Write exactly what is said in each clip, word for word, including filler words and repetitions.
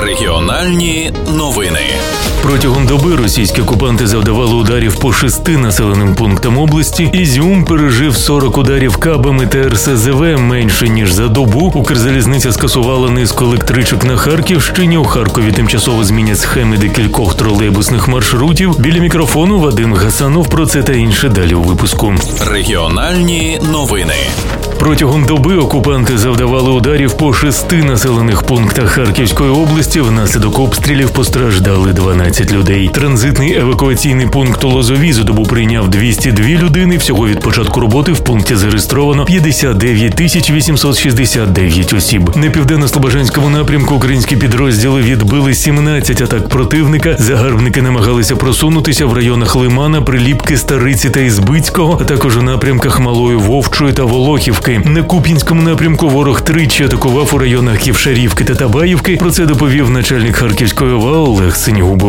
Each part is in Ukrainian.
Регіональні новини. Протягом доби російські окупанти завдавали ударів по шести населеним пунктам області. Ізюм пережив сорок ударів кабами та ер ес зе ве менше, ніж за добу. Укрзалізниця скасувала низку електричок на Харківщині. У Харкові тимчасово змінять схеми декількох тролейбусних маршрутів. Біля мікрофону Вадим Гасанов. Про це та інше далі у випуску. Регіональні новини. Протягом доби окупанти завдавали ударів по шести населених пунктах Харківської області. Внаслідок обстрілів постраждали дванадцять людей. Транзитний евакуаційний пункт у Лозові за добу прийняв двісті дві людини. Всього від початку роботи в пункті зареєстровано п'ятдесят дев'ять тисяч вісімсот шістдесят дев'ять осіб. На південно-слобожанському напрямку українські підрозділи відбили сімнадцять атак противника. Загарбники намагалися просунутися в районах Лимана, Приліпки, Стариці та Ізбицького, а також у напрямках Малої Вовчої та Волохівки. На Куп'янському напрямку ворог тричі атакував у районах Ківшарівки та Табаївки. Про це доповів начальник Харківської ОВА Олег Синігубов.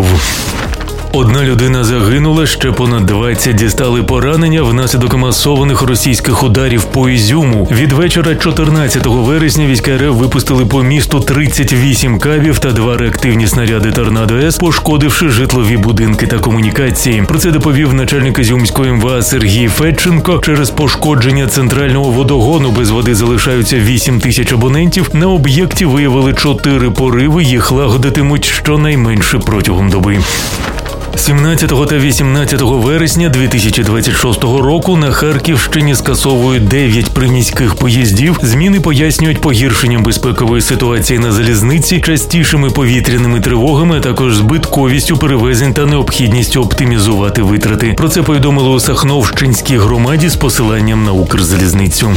Одна людина загинула, ще понад двадцять дістали поранення внаслідок масованих російських ударів по Ізюму. Від вечора чотирнадцятого вересня війська РФ випустили по місту тридцять вісім кабів та два реактивні снаряди «Торнадо-С», пошкодивши житлові будинки та комунікації. Про це доповів начальник Ізюмської ем ве а Сергій Федченко. Через пошкодження центрального водогону без води залишаються вісім тисяч абонентів. На об'єкті виявили чотири пориви, їх лагодитимуть щонайменше протягом доби. сімнадцятого та вісімнадцятого вересня дві тисячі двадцять шостого року на Харківщині скасовують дев'ять приміських поїздів. Зміни пояснюють погіршенням безпекової ситуації на залізниці, частішими повітряними тривогами, а також збитковістю перевезень та необхідністю оптимізувати витрати. Про це повідомили у Сахновщинській громаді з посиланням на Укрзалізницю.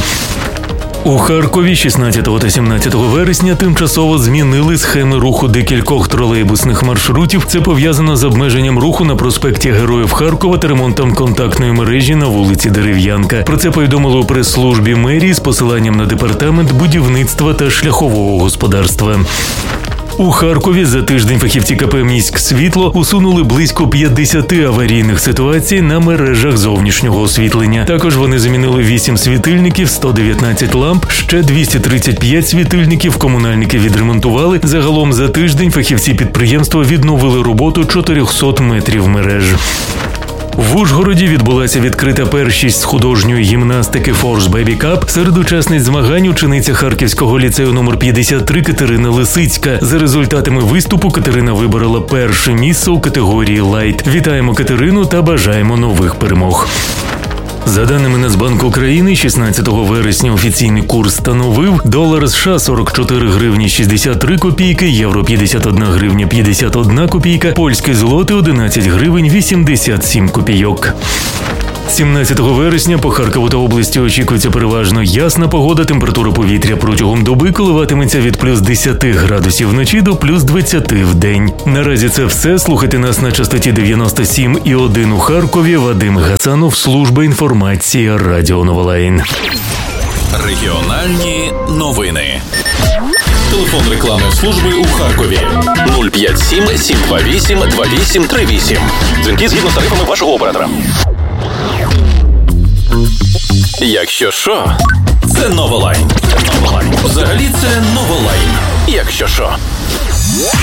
У Харкові шістнадцятого та сімнадцятого вересня тимчасово змінили схеми руху декількох тролейбусних маршрутів. Це пов'язано з обмеженням руху на проспекті Героїв Харкова та ремонтом контактної мережі на вулиці Дерев'янка. Про це повідомили у прес-службі мерії з посиланням на департамент будівництва та шляхового господарства. У Харкові за тиждень фахівці ка пе «Міськсвітло» усунули близько п'ятдесят аварійних ситуацій на мережах зовнішнього освітлення. Також вони замінили вісім світильників, сто дев'ятнадцять ламп, ще двісті тридцять п'ять світильників комунальники відремонтували. Загалом за тиждень фахівці підприємства відновили роботу чотирьохсот метрів мереж. В Ужгороді відбулася відкрита першість з художньої гімнастики «Force Baby Cup». Серед учасниць змагань учениця Харківського ліцею номер п'ятдесят три Катерина Лисицька. За результатами виступу Катерина виборола перше місце у категорії «Лайт». Вітаємо Катерину та бажаємо нових перемог. За даними Нацбанку України, шістнадцятого вересня офіційний курс становив: долар США сорок чотири гривні шістдесят три копійки, євро п'ятдесят одна гривня п'ятдесят одна копійка, польський злотий одинадцять гривень вісімдесят сім копійок. сімнадцятого вересня по Харкову та області очікується переважно ясна погода. Температура повітря протягом доби коливатиметься від плюс десять градусів вночі до плюс двадцять в день. Наразі це все. Слухайте нас на частоті дев'яносто сім і один у Харкові. Вадим Гасанов, служба інформації Радіо Новолайн. Регіональні новини. Телефон рекламної служби у Харкові нуль п'ять сім сім два вісім два вісім три вісім. Дзвінки згідно з тарифами вашого оператора. Якщо що, це Новолайн. Взагалі це Новолайн. Якщо що.